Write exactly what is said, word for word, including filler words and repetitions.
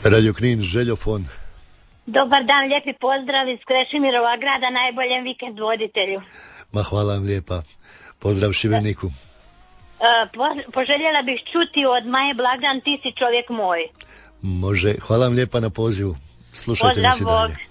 Radio Knin, Željofon. Dobar dan, lijepi pozdrav iz Krešimirova grada, najboljem vikend voditelju. Ma hvala vam lijepa. Pozdrav Šibeniku. Uh, po, poželjela bih čuti od Maje Blagdan, ti si čovjek moj. Može, hvala vam lijepa na pozivu. Slušajte Pozdrav, nas i dalje. Bog.